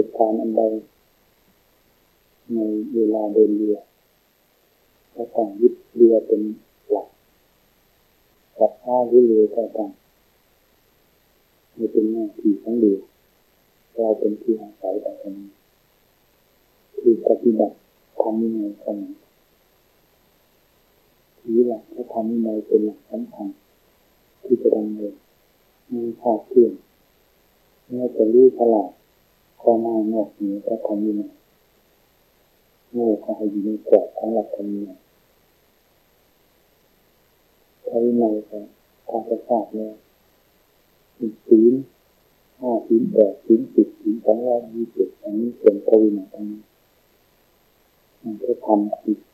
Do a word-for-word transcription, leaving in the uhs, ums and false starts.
ตุการณ์อันใดในเวลาเดินเรือก็ต้องยึดเรือเป็นหลักจับผ้าหรือเรือก็ตามไม่เป็นหน้าที่ของเรือเราเป็นที่อาศัยแต่คนนี้คือปฏิบัติทำวินัยกันถือหลักและทำวินัยเป็นหลักสำคัญที่จะดำเนินมีข้อเชื่อมเมื่อจะรู้ฉลาดก็ไม่นอกเหนือจากทำวินัยโง่ก็ให้อยู่ในกรอบของหลักธรรมวินัยใช้วินัยก็พอจะทราบแล้วศีลห้าศีลแปดศีลสิบศีลสองร้อยยี่สิบอันนี้เป็นพระวินัยทั้งนั้นมันจะทำอีก